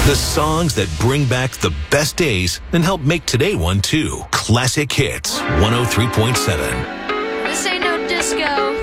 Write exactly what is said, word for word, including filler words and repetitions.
The songs that bring back the best days and help make today one too. Classic Hits, one oh three point seven. This ain't no disco.